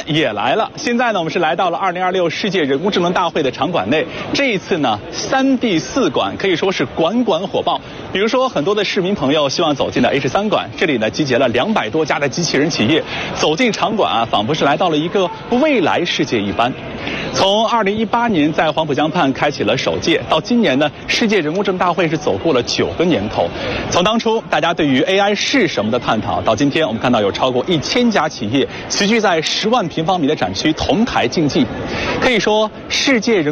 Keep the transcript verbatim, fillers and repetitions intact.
也来了。现在呢，我们是来到了二零二六世界人工智能大会的场馆内。这一次呢，三 D 四馆可以说是馆馆火爆。比如说，很多的市民朋友希望走进的 H 三馆，这里呢集结了两百多家的机器人企业。走进场馆啊，仿佛是来到了一个未来世界一般。从二零一八年在黄浦江畔开启了首届，到今年呢，世界人工智能大会是走过了九个年头。从当初大家对于 A I 是什么的探讨，到今天我们看到有超过一千家企业齐聚在十万平方米的展区同台竞技，可以说世界人